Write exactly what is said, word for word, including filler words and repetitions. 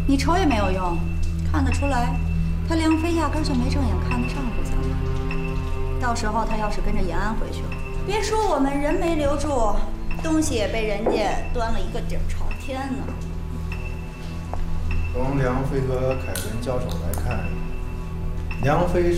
你瞅也没有用，看得出来，他梁飞压根就没正眼看得上顾咱们。到时候他要是跟着延安回去了，别说我们人没留住，东西也被人家端了一个底儿朝天呢。 从梁飞和凯文交手来看，梁飞。